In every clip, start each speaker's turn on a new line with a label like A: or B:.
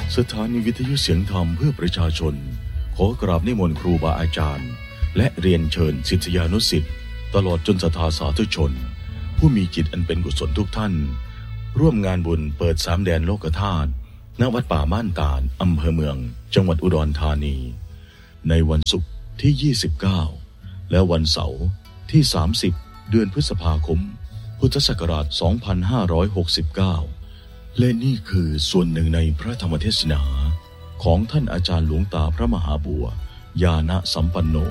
A: สถานีวิทยุเสียงธรรมเพื่อประชาชนขอกราบนิมนต์ครูบาอาจารย์และเรียนเชิญศิษยานุศิษย์ตลอดจนศรัทธาสาธุชนผู้มีจิตอันเป็นกุศลทุกท่านร่วมงานบุญเปิด3แดนโลกธาตุณวัดป่าม่านตาลอำเภอเมืองจังหวัดอุดรธานีในวันศุกร์ที่29และวันเสาร์ที่30เดือนพฤษภาคมพุทธศักราช2569และนี่คือส่วนหนึ่งในพระธรรมเทศนาของท่านอาจารย์หลวงตาพระมหาบัวญาณสัมปันโน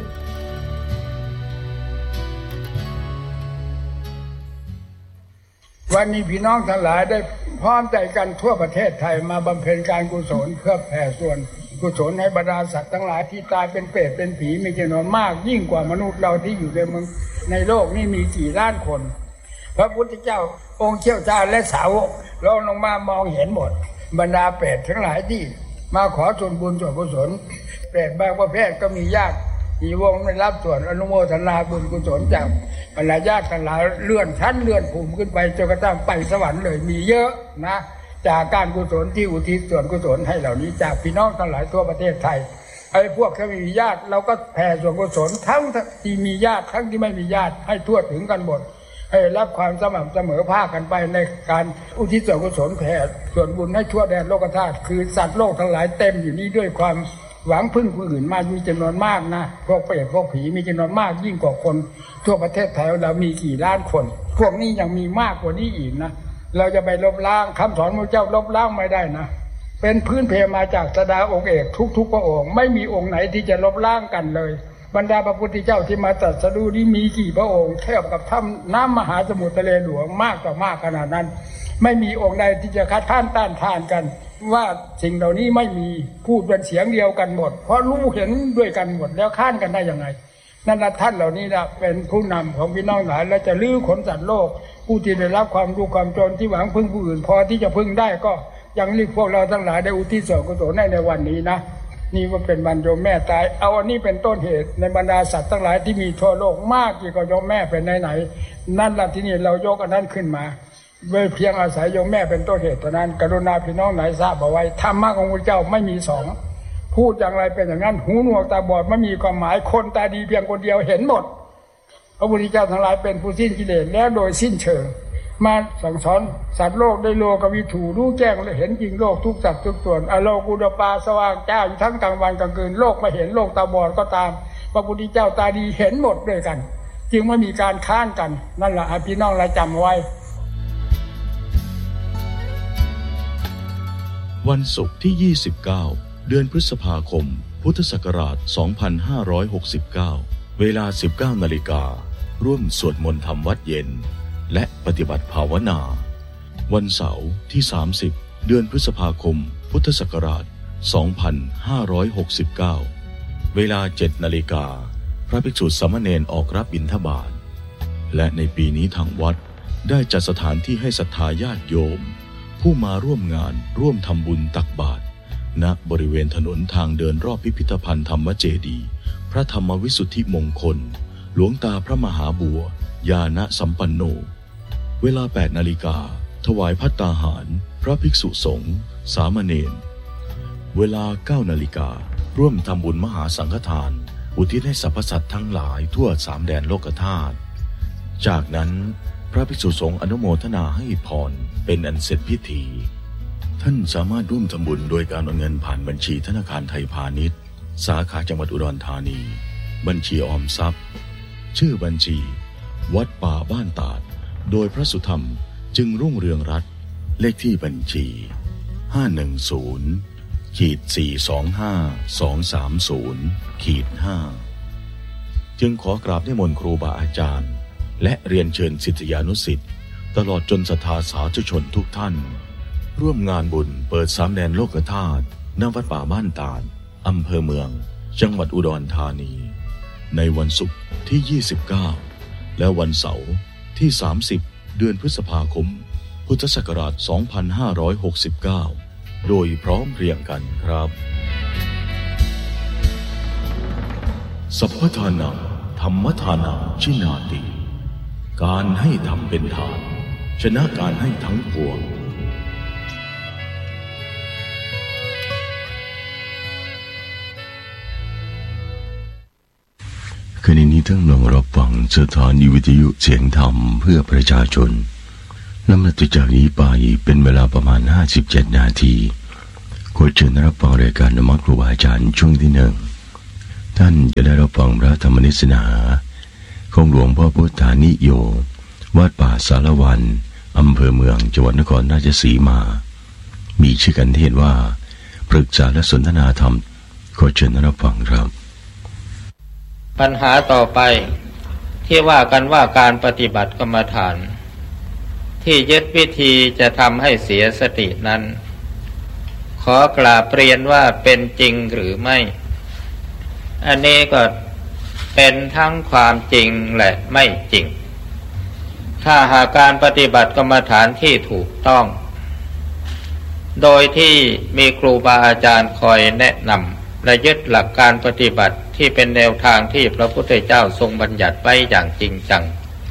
B: วันนี้พี่น้องทั้งหลายได้พร้อมใจกันทั่วประเทศไทยมาบำเพ็ญการกุศลเพื่อแผ่ส่วนกุศลให้บรรดาสัตว์ทั้งหลายที่ตายเป็นเปรตเป็นผีมีจำนวนมากยิ่งกว่ามนุษย์เราที่อยู่ในโลกนี้มีกี่ล้านคนพระพุทธเจ้าองค์เชี่ยวชาญและสาวกลงมามองเห็นหมดบรรดาเปรตทั้งหลายที่มาขอส่วนบุญส่วนกุศลเปรตบางประเภทก็มีญาติมีวงได้รับส่วนอนุโมทนาบุญกุศลจากบรรดาญาติทั้งหลายเลื่อนชั้นเลื่อนภูมิขึ้นไปจนกระทั่งไปสวรรค์เลยมีเยอะนะจากการกุศลที่อุทิศส่วนกุศลให้เหล่านี้จากพี่น้องทั้งหลายทั่วประเทศไทยไอ้พวกที่มีญาติเราก็แผ่ส่วนกุศลทั้งที่มีญาติทั้งที่ไม่มีญาติให้ทั่วถึงกันหมดให้รับความสม่ำเสมอภาคกันไปในการอุทิศส่วนกุศลแผ่ส่วนบุญให้ทั่วแดนโลกธาตุคือสัตว์โลกทั้งหลายเต็มอยู่นี้ด้วยความหวังพึ่งผู้อื่นมามีจำนวนมากนะพวกเปรตพวกผีมีจำนวนมากยิ่งกว่าคนทั่วประเทศไทยเรามีกี่ล้านคนพวกนี้ยังมีมากกว่านี้อีกนะเราจะไปลบล้างคำสอนพระเจ้าลบล้างไม่ได้นะเป็นพื้นเพมาจากสดาองค์เอกทุกพระองค์ไม่มีองค์ไหนที่จะลบล้างกันเลยบรรดาพระพุทธเจ้าที่มาตรัสรู้นี้มีกี่พระองค์เทียบกับน้ำมหาสมุทรทะเลหลวงมากต่อมากขนาดนั้นไม่มีองค์ใดที่จะคัดค้านต้านทานกันว่าสิ่งเหล่านี้ไม่มีพูดเป็นเสียงเดียวกันหมดเพราะรู้เห็นด้วยกันหมดแล้วค้านกันได้ยังไงนั่นแหละท่านเหล่านี้นะเป็นผู้นำของพี่น้องหลายและจะลื้อขนสัตว์โลกผู้ที่ได้รับความรู้ความจนที่หวังพึ่งผู้อื่นพอที่จะพึ่งได้ก็ยังรีบพวกเราทั้งหลายได้อุทิศส่วนกุศลในวันนี้นะนี่ว่าเป็นบรรโยมแม่ตายเอาอันนี้เป็นต้นเหตุในบรรดาสัตว์ทั้งหลายที่มีทั่วโลกมากกี่ก็โยมแม่เป็นไหนนั่นละที่นี่เรายกอันนั้นขึ้นมาเพียงอาศัยโยมแม่เป็นต้นเหตุเท่านั้นกรุณาพี่น้องไหนทราบเอาไว้ธรรมะของพระเจ้าไม่มีสองพูดอย่างไรเป็นอย่างนั้นหูหนวกตาบอดไม่มีความหมายคนตาดีเพียงคนเดียวเห็นหมดพระพุทธเจ้าทั้งหลายเป็นผู้สิ้นกิเลสแล้วโดยสิ้นเชิงมาสั่งสอนสัตว์โลกได้โลกวิถูรู้แจ้งและเห็นจริงโลกทุกสัตว์ทุกส่วนอโลกุตปาสว่างจ้าอยู่ทั้งกลางวันกลางคืนโลกไม่เห็นโลกตาบอดก็ตามพระพุทธเจ้าตาดีเห็นหมดด้วยกันจึงไม่มีการค้านกันนั่นแหละพี่น้องเราจำไว้
A: วันศุกร์ที่29เดือนพฤษภาคมพุทธศักราช2569เวลา 19:00 น.ร่วมสวดมนต์ธรรมวัดเย็นและปฏิบัติภาวนาวันเสาร์ที่30เดือนพฤษภาคมพุทธศักราช2569เวลา 7:00 น.พระภิกษุสามเณรออกรับบิณฑบาตและในปีนี้ทางวัดได้จัดสถานที่ให้ศรัทธาญาติโยมผู้มาร่วมงานร่วมทำบุญตักบาตรณบริเวณถนนทางเดินรอบพิพิธภัณฑ์ธรรมเจดีย์พระธรรมวิสุทธิมงคลหลวงตาพระมหาบัวญาณสัมปันโนเวลา 8:00 น.ถวายภัตตาหารพระภิกษุสงฆ์สามเณรเวลา 9:00 น.ร่วมทำบุญมหาสังฆทานอุทิศให้สรรพสัตว์ทั้งหลายทั่ว3แดนโลกธาตุจากนั้นพระภิกษุสงฆ์อนุโมทนาให้พรเป็นอันเสร็จพิธีท่านสามารถร่วมทำบุญโดยการโอนเงินผ่านบัญชีธนาคารไทยพาณิชย์สาขาจังหวัดอุดรธานีบัญชีออมทรัพย์ชื่อบัญชีวัดป่าบ้านตาดโดยพระสุธรรมจึงรุ่งเรืองรัตน์เลขที่บัญชี 510-425-230-5จึงขอกราบนิมนต์ครูบาอาจารย์และเรียนเชิญศิษยานุศิษย์ตลอดจนศรัทธาสาธุชนทุกท่านร่วมงานบุญเปิด3แดนโลกธาตุณวัดป่าบ้านตาดอำเภอเมืองจังหวัดอุดรธานีในวันศุกร์ที่29และวันเสาร์ที่30เดือนพฤษภาคมพุทธศักราช2569โดยพร้อมเพรียงกันครับสัพพทานังธรรมทานังชินาติการให้ธรรมเป็นทานชนะการให้ทั้งปวง
C: ขณะนี้ทั้งนองรับฟังสถานีวิทยุเสียงธรรมเพื่อประชาชนลำดับจากนี้ไปเป็นเวลาประมาณ57 นาทีขอเชิญรับฟังรายการธรรมะครูบาอาจารย์ช่วงที่ 1ท่านจะได้รับฟังพระธรรมเทศนาของหลวงพ่อพุทธานิโยวัดป่าสารวันอำเภอเมืองจังหวัดนครราชสีมามีชื่อกันเทศว่าปรึกษาและสนทนาธรรมขอเชิญรับฟังครับ
D: ปัญหาต่อไปที่ว่ากันว่าการปฏิบัติกรรมฐานที่ยึดวิธีจะทำให้เสียสตินั้นขอกราบเรียนว่าเป็นจริงหรือไม่อันนี้ก็เป็นทั้งความจริงและไม่จริงถ้าหากการปฏิบัติกรรมฐานที่ถูกต้องโดยที่มีครูบาอาจารย์คอยแนะนำและยึดหลักการปฏิบัติที่เป็นแนวทางที่พระพุทธเจ้าทรงบัญญัติไว้อย่างจริงจัง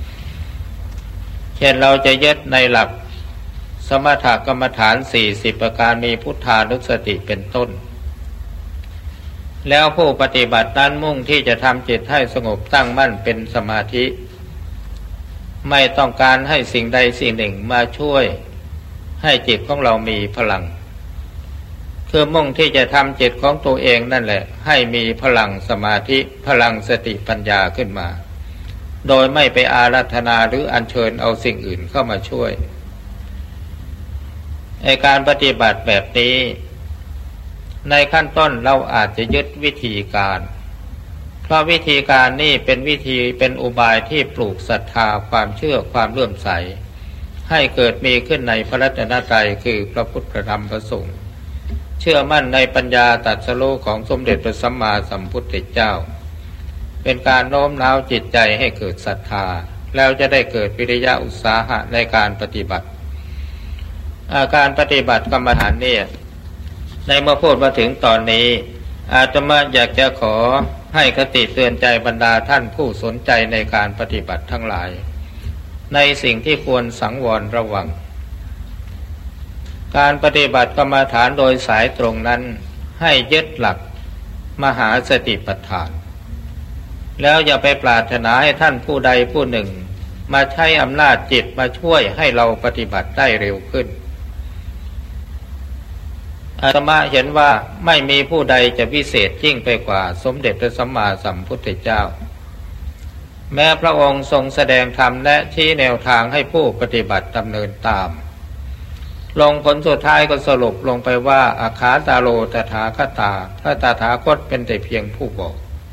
D: เช่นเราจะยึดในหลักสมถกรรมฐาน40ประการมีพุทธานุสติเป็นต้นแล้วผู้ปฏิบัตินั้นมุ่งที่จะทำจิตให้สงบตั้งมั่นเป็นสมาธิไม่ต้องการให้สิ่งใดสิ่งหนึ่งมาช่วยให้จิตของเรามีพลังคือมุ่งที่จะทำจิตของตัวเองนั่นแหละให้มีพลังสมาธิพลังสติปัญญาขึ้นมาโดยไม่ไปอาราธนาหรืออัญเชิญเอาสิ่งอื่นเข้ามาช่วยการปฏิบัติแบบนี้ในขั้นต้นเราอาจจะยึดวิธีการเพราะวิธีการนี่เป็นวิธีเป็นอุบายที่ปลูกศรัทธาความเชื่อความเลื่อมใสให้เกิดมีขึ้นในพระรัตนตรัยคือพระพุทธพระธรรมพระสงฆ์เชื่อมั่นในปัญญาตรัสรู้ของสมเด็จพระสัมมาสัมพุทธเจ้าเป็นการโน้มน้าวจิตใจให้เกิดศรัทธาแล้วจะได้เกิดวิริยะอุตสาหะในการปฏิบัติการปฏิบัติกรรมฐานเนี่ยในเมื่อพูดมาถึงตอนนี้อาตมาอยากจะขอให้คติเตือนใจบรรดาท่านผู้สนใจในการปฏิบัติทั้งหลายในสิ่งที่ควรสังวรระวังการปฏิบัติกรรมฐานโดยสายตรงนั้นให้ยึดหลักมหาสติปัฏฐานแล้วอย่าไปปรารถนาให้ท่านผู้ใดผู้หนึ่งมาใช้อำนาจจิตมาช่วยให้เราปฏิบัติได้เร็วขึ้นอาตมาเห็นว่าไม่มีผู้ใดจะวิเศษยิ่งไปกว่าสมเด็จพระสัมมาสัมพุทธเจ้าแม้พระองค์ทรงแสดงธรรมและชี้แนวทางให้ผู้ปฏิบัติดำเนินตามลงผลสุดท้ายก็สรุปลงไปว่าอาคาตาโลตถาคตาพระตถาคตเป็นแต่เพียงผู้บอก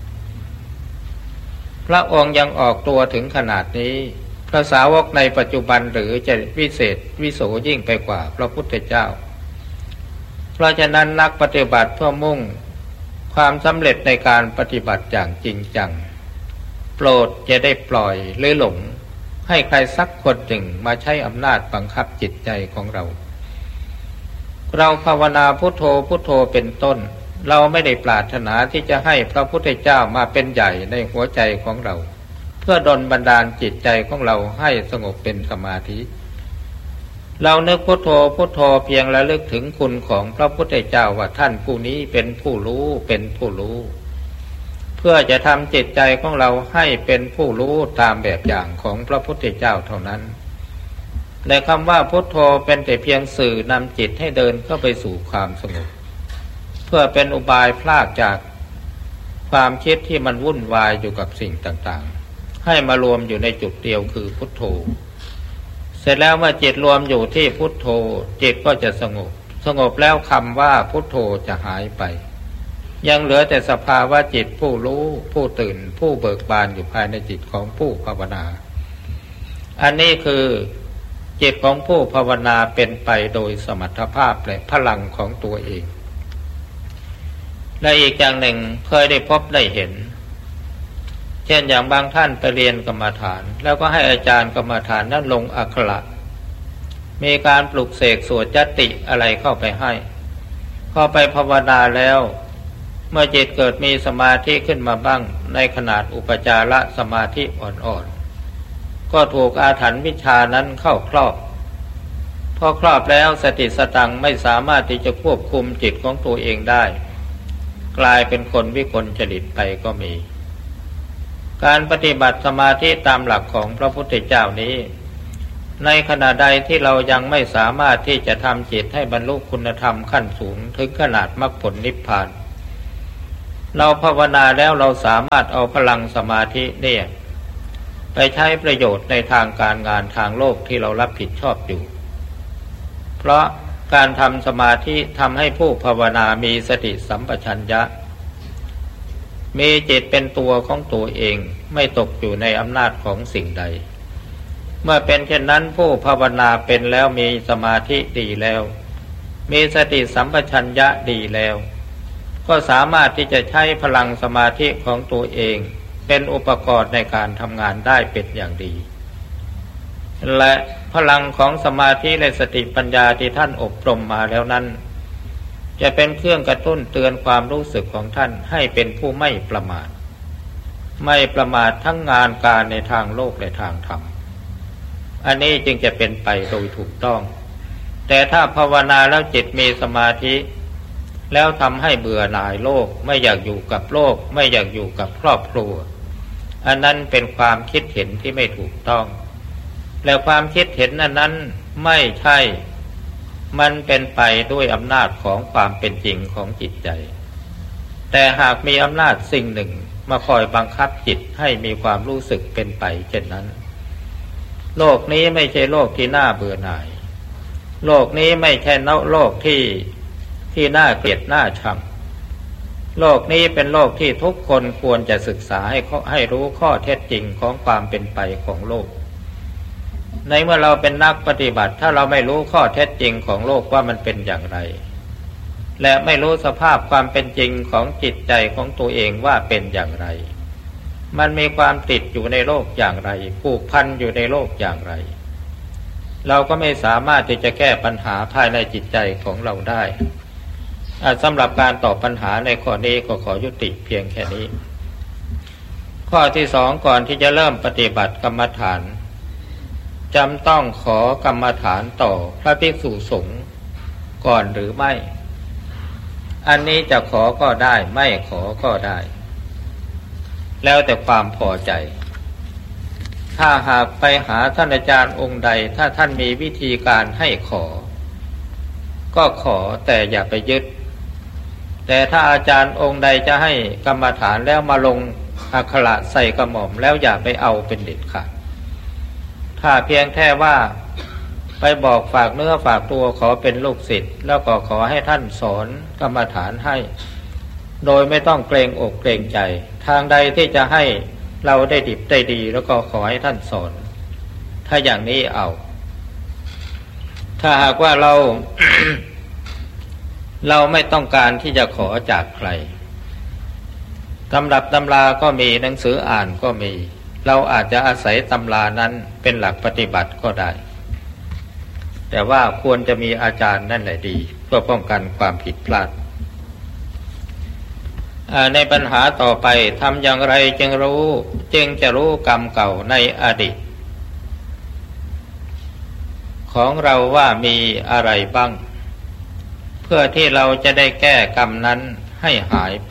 D: พระองค์ยังออกตัวถึงขนาดนี้พระสาวกในปัจจุบันหรือจะวิเศษวิโสยิ่งไปกว่าพระพุทธเจ้าเพราะฉะนั้นนักปฏิบัติเพื่อมุ่งความสำเร็จในการปฏิบัติอย่างจริงจังโปรดอย่าได้ปล่อยหรือหลงให้ใครสักคนหนึ่งมาใช้อำนาจบังคับจิตใจของเราภาวนาพุทโธพุทโธเป็นต้นเราไม่ได้ปรารถนาที่จะให้พระพุทธเจ้ามาเป็นใหญ่ในหัวใจของเราเพื่อดลบันดาลจิตใจของเราให้สงบเป็นสมาธิเรานึกพุทโธพุทโธเพียงระลึกถึงคุณของพระพุทธเจ้าว่าท่านผู้นี้เป็นผู้รู้เป็นผู้รู้เพื่อจะทำจิตใจของเราให้เป็นผู้รู้ตามแบบอย่างของพระพุทธเจ้าเท่านั้นแต่คำว่าพุทโธเป็นแต่เพียงสื่อนำจิตให้เดินเข้าไปสู่ความสงบเพื่อเป็นอุบายพลากจากความคิดที่มันวุ่นวายอยู่กับสิ่งต่างๆให้มารวมอยู่ในจุดเดียวคือพุทโธเสร็จแล้วเมื่อจิตรวมอยู่ที่พุทโธจิตก็จะสงบแล้วคำว่าพุทโธจะหายไปยังเหลือแต่สภาวะจิตผู้รู้ผู้ตื่นผู้เบิกบานอยู่ภายในจิตของผู้ภาวนาอันนี้คือจิตของผู้ภาวนาเป็นไปโดยสมรรถภาพและพลังของตัวเองและอีกอย่างหนึ่งเคยได้พบได้เห็นเช่นอย่างบางท่านไปเรียนกรรมฐานแล้วก็ให้อาจารย์กรรมฐานนั้นลงอักขระมีการปลุกเสกสวดยติอะไรเข้าไปให้พอไปภาวนาแล้วเมื่อจิตเกิดมีสมาธิขึ้นมาบ้างในขนาดอุปจารสมาธิอ่อนๆก็ถูกอาถรรพ์วิชานั้นเข้าครอบพอครอบแล้วสติสตังไม่สามารถที่จะควบคุมจิตของตัวเองได้กลายเป็นคนวิกลจริตไปก็มีการปฏิบัติสมาธิตามหลักของพระพุทธเจ้านี้ในขณะใดที่เรายังไม่สามารถที่จะทำจิตให้บรรลุคุณธรรมขั้นสูงถึงขนาดมรรคผลนิพพานเราภาวนาแล้วเราสามารถเอาพลังสมาธิเนี่ยไปใช้ประโยชน์ในทางการงานทางโลกที่เรารับผิดชอบอยู่เพราะการทำสมาธิทำให้ผู้ภาวนามีสติสัมปชัญญะมีจิตเป็นตัวของตัวเองไม่ตกอยู่ในอำนาจของสิ่งใดเมื่อเป็นเช่นนั้นผู้ภาวนาเป็นแล้วมีสมาธิดีแล้วมีสติสัมปชัญญะดีแล้วก็สามารถที่จะใช้พลังสมาธิของตัวเองเป็นอุปกรณ์ในการทำงานได้เป็นอย่างดีและพลังของสมาธิและสติปัญญาที่ท่านอบรมมาแล้วนั้นจะเป็นเครื่องกระตุ้นเตือนความรู้สึกของท่านให้เป็นผู้ไม่ประมาททั้งงานการในทางโลกและทางธรรมอันนี้จึงจะเป็นไปโดยถูกต้องแต่ถ้าภาวนาแล้วจิตมีสมาธิแล้วทำให้เบื่อหน่ายโลกไม่อยากอยู่กับโลกไม่อยากอยู่กับครอบครัวอันนั้นเป็นความคิดเห็นที่ไม่ถูกต้องและความคิดเห็นนั้นไม่ใช่มันเป็นไปด้วยอำนาจของความเป็นจริงของจิตใจแต่หากมีอำนาจสิ่งหนึ่งมาคอยบังคับจิตให้มีความรู้สึกเป็นไปเช่นนั้นโลกนี้ไม่ใช่โลกที่น่าเบื่อหน่ายโลกนี้ไม่ใช่โลกที่น่าเกลียดน่าชังโลกนี้เป็นโลกที่ทุกคนควรจะศึกษาให้รู้ข้อเท็จจริงของความเป็นไปของโลกในเมื่อเราเป็นนักปฏิบัติถ้าเราไม่รู้ข้อเท็จจริงของโลกว่ามันเป็นอย่างไรและไม่รู้สภาพความเป็นจริงของจิตใจของตัวเองว่าเป็นอย่างไรมันมีความติดอยู่ในโลกอย่างไรผูกพันอยู่ในโลกอย่างไรเราก็ไม่สามารถที่จะแก้ปัญหาภายในจิตใจของเราได้สำหรับการตอบปัญหาในข้อนี้ก็ขอยุติเพียงแค่นี้ข้อที่สองก่อนที่จะเริ่มปฏิบัติกรรมฐานจำต้องขอกรรมฐานต่อพระภิกษุสงฆ์ก่อนหรือไม่อันนี้จะขอก็ได้ไม่ขอก็ได้แล้วแต่ความพอใจถ้าหากไปหาท่านอาจารย์องค์ใดถ้าท่านมีวิธีการให้ขอก็ขอแต่อย่าไปยึดแต่ถ้าอาจารย์องค์ใดจะให้กรรมฐานแล้วมาลงอักขระใส่กระหม่อมแล้วอย่าไปเอาเป็นเด็ดขาดถ้าเพียงแค่ว่าไปบอกฝากเนื้อฝากตัวขอเป็นลูกศิษย์แล้วก็ขอให้ท่านสอนกรรมฐานให้โดยไม่ต้องเกรงอกเกรงใจทางใดที่จะให้เราได้ดิบได้ดีแล้วก็ขอให้ท่านสอนถ้าอย่างนี้เอาถ้าหากว่าเรา เราไม่ต้องการที่จะขอจากใครตำรับตำราก็มีหนังสืออ่านก็มีเราอาจจะอาศัยตำรานั้นเป็นหลักปฏิบัติก็ได้แต่ว่าควรจะมีอาจารย์นั่นแหละดีเพื่อป้องกันความผิดพลาดในปัญหาต่อไปทำอย่างไรจึงจะรู้กรรมเก่าในอดีตของเราว่ามีอะไรบ้างเพื่อที่เราจะได้แก้กรรมนั้นให้หายไป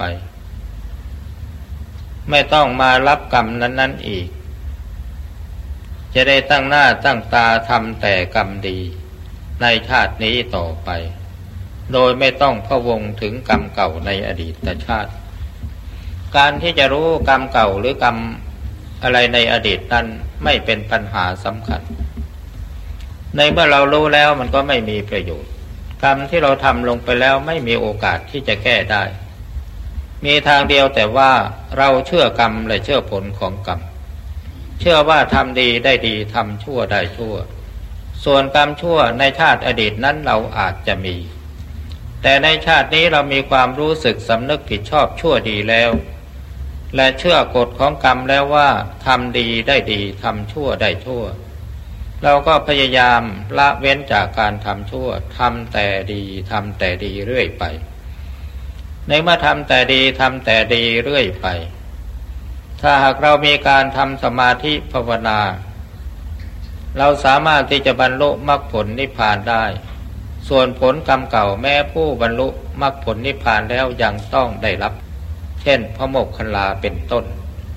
D: ไม่ต้องมารับกรรมนั้นอีกจะได้ตั้งหน้าตั้งตาทำแต่กรรมดีในชาตินี้ต่อไปโดยไม่ต้องพะวงถึงกรรมเก่าในอดีตชาติการที่จะรู้กรรมเก่าหรือกรรมอะไรในอดีตนั้นไม่เป็นปัญหาสำคัญในเมื่อเรารู้แล้วมันก็ไม่มีประโยชน์กรรมที่เราทำลงไปแล้วไม่มีโอกาสที่จะแก้ได้มีทางเดียวแต่ว่าเราเชื่อกรรมและเชื่อผลของกรรมเชื่อว่าทำดีได้ดีทำชั่วได้ชั่วส่วนกรรมชั่วในชาติอดีตนั้นเราอาจจะมีแต่ในชาตินี้เรามีความรู้สึกสำนึกผิดชอบชั่วดีแล้วและเชื่อกฎของกรรมแล้วว่าทำดีได้ดีทำชั่วได้ชั่วเราก็พยายามละเว้นจากการทำชั่วทำแต่ดีเรื่อยไปในเมื่อทำแต่ดีเรื่อยไปถ้าหากเรามีการทำสมาธิภาวนาเราสามารถที่จะบรรลุมรรคผลนิพพานได้ส่วนผลกรรมเก่าแม้ผู้บรรลุมรรคผลนิพพานแล้วยังต้องได้รับเช่นพระโมคคัลลาเป็นต้น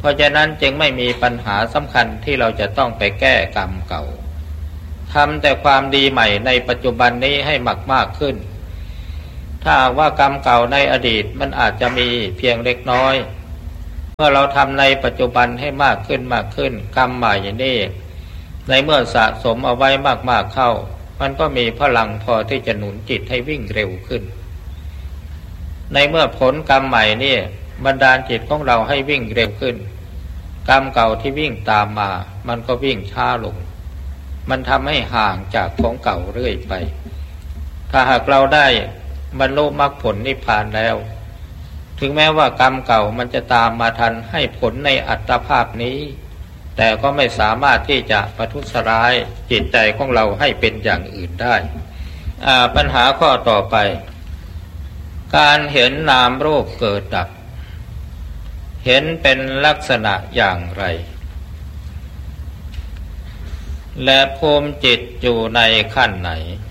D: เพราะฉะนั้นจึงไม่มีปัญหาสำคัญที่เราจะต้องไปแก้กรรมเก่าทำแต่ความดีใหม่ในปัจจุบันนี้ให้มากขึ้นถ้าว่ากรรมเก่าในอดีตมันอาจจะมีเพียงเล็กน้อยเมื่อเราทำในปัจจุบันให้มากขึ้นกรรมใหม่นี่ในเมื่อสะสมเอาไว้มากๆเข้ามันก็มีพลังพอที่จะหนุนจิตให้วิ่งเร็วขึ้นในเมื่อผลกรรมใหม่นี่บันดาลจิตของเราให้วิ่งเร็วขึ้นกรรมเก่าที่วิ่งตามมามันก็วิ่งช้าลงมันทำให้ห่างจากของเก่าเรื่อยไปถ้าหากเราได้บรรลุมรรคผลนิพพานแล้วถึงแม้ว่ากรรมเก่ามันจะตามมาทันให้ผลในอัตภาพนี้แต่ก็ไม่สามารถที่จะประทุษร้ายจิตใจของเราให้เป็นอย่างอื่นได้ปัญหาข้อต่อไปการเห็นนามรูปเกิดดับเห็นเป็นลักษณะอย่างไรและภูมิจิตอยู่ในขั้นไหน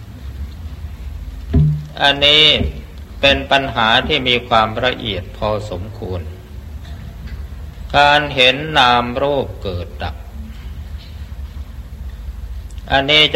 D: อันนี้เป็นปัญหาที่มีความละเอียดพอสมควรการเห็นนามรูปเกิดดับอันนี้